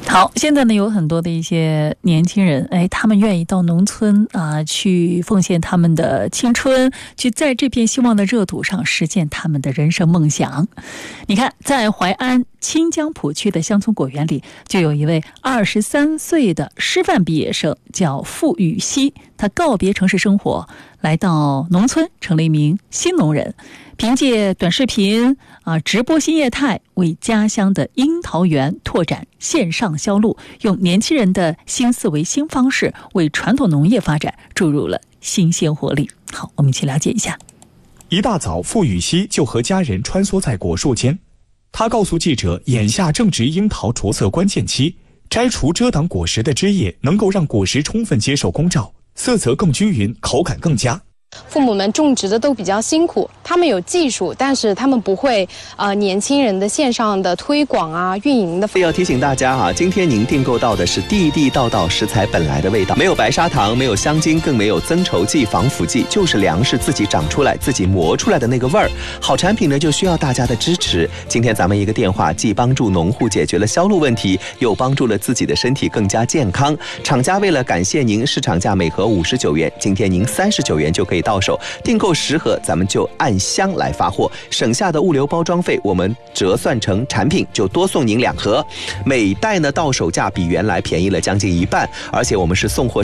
好，现在呢有很多的一些年轻人，他们愿意到农村去奉献他们的青春，去在这片希望的热土上实现他们的人生梦想。你看，在淮安清江浦区的乡村果园里，就有一位23岁的师范毕业生，叫傅雨熙。他告别城市生活，来到农村，成了一名新农人。凭借短视频直播新业态，为家乡的樱桃园拓展线上销路，用年轻人的新思维、新方式，为传统农业发展注入了新鲜活力。好，我们一起了解一下。 一大早，傅雨熙就和家人穿梭在果树间。他告诉记者，眼下正值樱桃着色关键期，摘除遮挡果实的枝叶，能够让果实充分接受光照，色泽更均匀，口感更佳。 父母们种植的都比较辛苦，他们有技术，但是他们不会年轻人的线上的推广运营的。 要提醒大家今天您订购到的是地地道道食材本来的味道，没有白砂糖，没有香精，更没有增稠剂、防腐剂，就是粮食自己长出来、自己磨出来的那个味儿。好产品呢，就需要大家的支持。今天咱们一个电话，既帮助农户解决了销路问题，又帮助了自己的身体更加健康。厂家为了感谢您，市场价每盒59元，今天您39元就可以到手，订购10盒，咱们就按箱来发货，省下的物流包装费我们折算成产品，就多送您2盒。每袋呢到手价比原来便宜了将近1半，而且我们是送货